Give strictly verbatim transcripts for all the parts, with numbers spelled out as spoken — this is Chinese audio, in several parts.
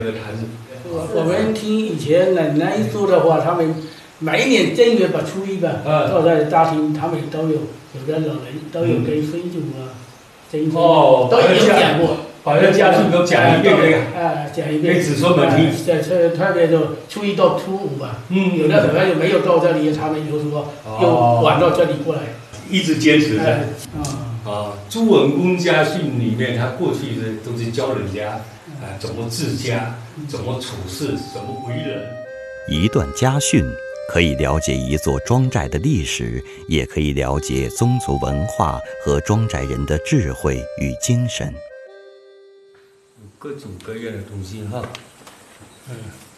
我我们听以前奶奶说的话，他们每一年正月吧、初一吧，都在家庭，他们都有有的老人都有跟孙祖啊、曾孙哦， 都有讲过， 把这家训都讲一遍那个， 啊，讲一遍， 给子孙们听。 对，特特别就初一到初五吧，嗯，有的可能就没有到这里，他们有时候又晚到这里过来， 一直坚持着。 啊啊，朱文公家训里面，他过去的都是教人家啊怎么治家，怎么处事，怎么为人。 一段家训可以了解一座庄寨的历史，也可以了解宗族文化和庄寨人的智慧与精神。 各种各样的东西哈，嗯。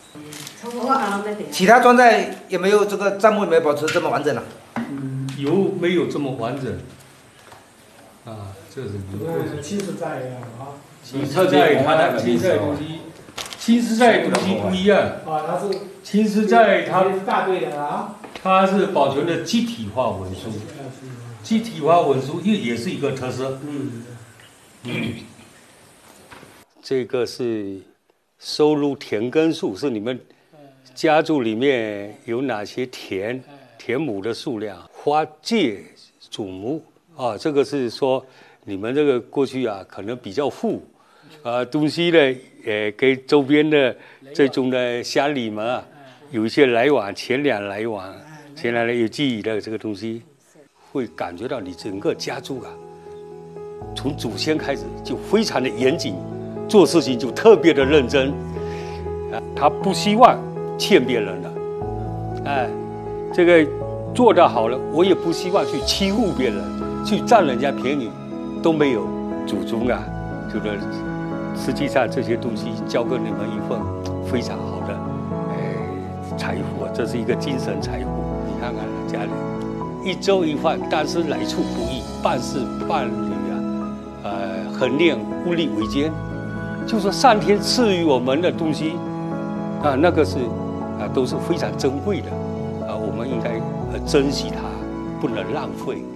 其他庄寨有没有这个账目有没有保持这么完整啊？ 嗯，有没有这么完整？啊，这是嗯，青石寨啊， 青石寨它的青石寨东西，青石寨东西不一样。 啊，它是青石寨它大队的啊， 它是保存的集体化文书，集体化文书也也是一个特色。嗯嗯，这个是收录田根数，是你们家族里面有哪些田田亩的数量，花界祖母。啊，这个是说你们这个过去啊，可能比较富，啊，东西呢，呃，跟周边的这种的乡里们啊，有一些来往，钱粮来往，钱粮有记忆的这个东西，会感觉到你整个家族啊，从祖先开始就非常的严谨，做事情就特别的认真，啊，他不希望欠别人的，哎，这个做得好了，我也不希望去欺负别人。去占人家便宜都没有，祖宗啊，这个实际上这些东西交给你们一份非常好的，呃，财富啊，这是一个精神财富。你看看家里一粥一饭，但是来处不易，办事办理啊，呃，很练物力维艰，就说上天赐予我们的东西啊，那个是啊都是非常珍贵的啊，我们应该呃珍惜它，不能浪费。